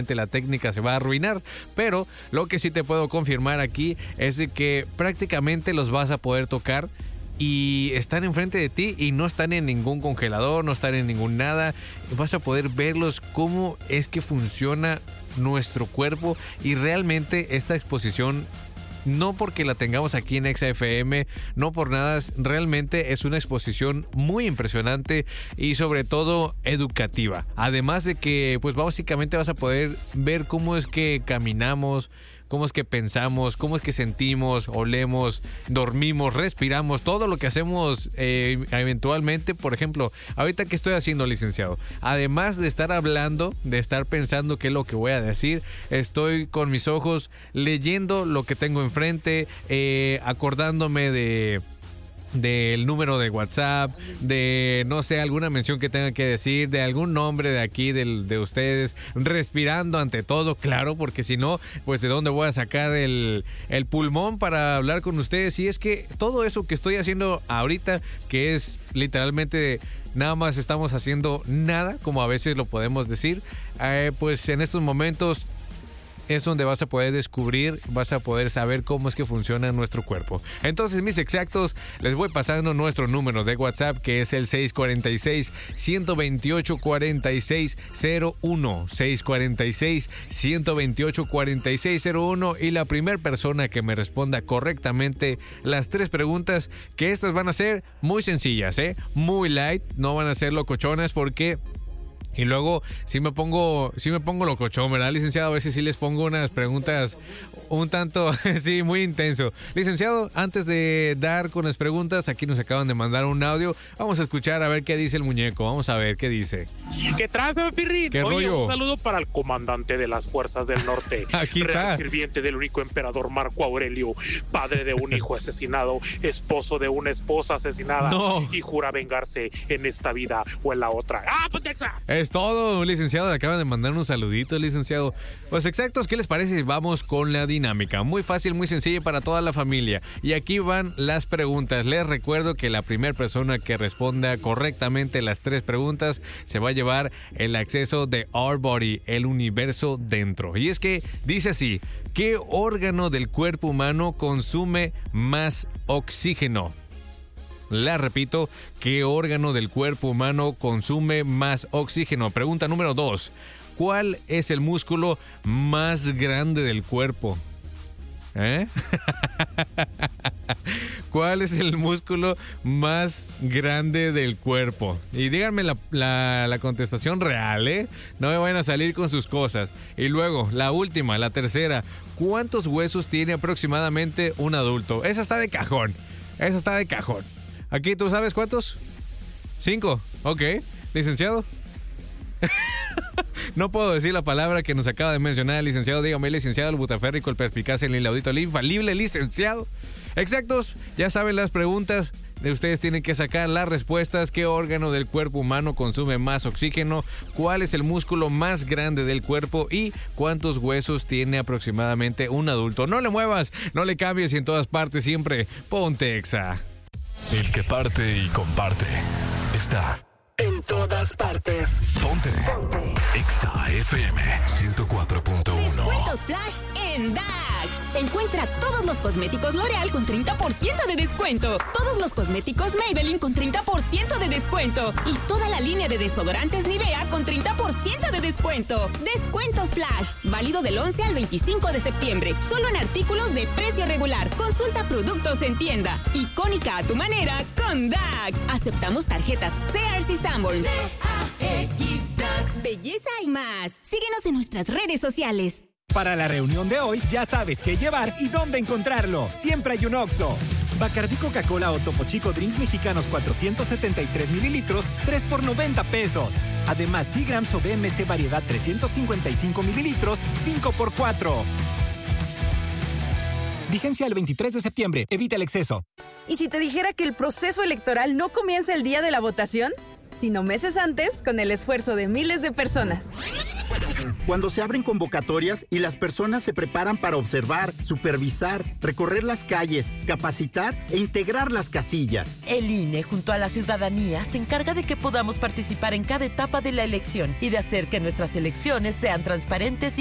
la técnica se va a arruinar, pero lo que sí te puedo confirmar aquí es de que prácticamente los vas a poder tocar y están enfrente de ti y no están en ningún congelador, no están en ningún nada. Vas a poder verlos cómo es que funciona nuestro cuerpo y realmente esta exposición, no porque la tengamos aquí en XFM, no por nada, realmente es una exposición muy impresionante y sobre todo educativa. Además de que pues básicamente vas a poder ver cómo es que caminamos, cómo es que pensamos, cómo es que sentimos, olemos, dormimos, respiramos, todo lo que hacemos eventualmente. Por ejemplo, ahorita que estoy haciendo, licenciado, además de estar hablando, de estar pensando qué es lo que voy a decir, estoy con mis ojos leyendo lo que tengo enfrente, acordándome del número de WhatsApp, de, no sé, alguna mención que tenga que decir, de algún nombre de aquí, de ustedes, respirando ante todo, claro, porque si no, pues de dónde voy a sacar el pulmón para hablar con ustedes. Y es que todo eso que estoy haciendo ahorita, que es literalmente nada más estamos haciendo nada, como a veces lo podemos decir, pues en estos momentos es donde vas a poder descubrir, vas a poder saber cómo es que funciona nuestro cuerpo. Entonces, mis exactos, les voy pasando nuestro número de WhatsApp, que es el 646-128-4601. 646-128-4601. Y la primera persona que me responda correctamente las 3 preguntas, que estas van a ser muy sencillas, muy light, no van a ser locochonas porque... Y luego si me pongo locochón, ¿verdad, licenciado? A veces sí les pongo unas preguntas un tanto, sí, muy intenso. Licenciado, antes de dar con las preguntas, aquí nos acaban de mandar un audio. Vamos a escuchar a ver qué dice el muñeco. Vamos a ver qué dice. ¿Qué traza, Pirrín? ¿Qué Oye, rollo? Un saludo para el comandante de las fuerzas del norte. Aquí Real está. sirviente del único emperador Marco Aurelio, padre de un hijo asesinado, esposo de una esposa asesinada, No. y jura vengarse en esta vida o en la otra. ¡Ah, Pontexa! Es todo, licenciado. Le acaban de mandar un saludito, licenciado. Pues exactos, ¿qué les parece? Vamos con la dinámica. Muy fácil, muy sencilla para toda la familia. Y aquí van las preguntas. Les recuerdo que la primera persona que responda correctamente las 3 preguntas se va a llevar el acceso de Our Body, el universo dentro. Y es que dice así: ¿qué órgano del cuerpo humano consume más oxígeno? La repito, ¿qué órgano del cuerpo humano consume más oxígeno? Pregunta número 2. ¿Cuál es el músculo más grande del cuerpo? ¿Cuál es el músculo más grande del cuerpo? Y díganme la contestación real, No me vayan a salir con sus cosas. Y luego, la última, la tercera. ¿Cuántos huesos tiene aproximadamente un adulto? Esa está de cajón. Aquí, ¿tú sabes cuántos? 5. Ok. ¿Licenciado? No puedo decir la palabra que nos acaba de mencionar el licenciado. Dígame, licenciado, el butaférrico, el perspicaz, el inaudito, el infalible, licenciado. Exactos, ya saben las preguntas. Ustedes tienen que sacar las respuestas. ¿Qué órgano del cuerpo humano consume más oxígeno? ¿Cuál es el músculo más grande del cuerpo? ¿Y cuántos huesos tiene aproximadamente un adulto? No le muevas, no le cambies y en todas partes siempre ponte Exa. El que parte y comparte está en todas partes. Ponte. Exa FM 104.1. Descuentos flash en DAX. Encuentra todos los cosméticos L'Oreal con 30% de descuento. Todos los cosméticos Maybelline con 30% de descuento. Y toda la línea de desodorantes Nivea con 30% de descuento. Descuentos flash. Válido del 11 al 25 de septiembre. Solo en artículos de precio regular. Consulta productos en tienda. Icónica a tu manera con DAX. Aceptamos tarjetas Sears y Sanborns. DAX. Belleza y más. Síguenos en nuestras redes sociales. Para la reunión de hoy ya sabes qué llevar y dónde encontrarlo. Siempre hay un Oxxo. Bacardí Coca-Cola o Topo Chico Drinks Mexicanos 473 mililitros, 3 por 90 pesos. Además, Seagrams o BMC Variedad 355 mililitros, 5 por 4. Vigencia el 23 de septiembre. Evita el exceso. ¿Y si te dijera que el proceso electoral no comienza el día de la votación, sino meses antes con el esfuerzo de miles de personas? cuando se abren convocatorias y las personas se preparan para observar, supervisar, recorrer las calles, capacitar e integrar las casillas. El INE, junto a la ciudadanía, se encarga de que podamos participar en cada etapa de la elección y de hacer que nuestras elecciones sean transparentes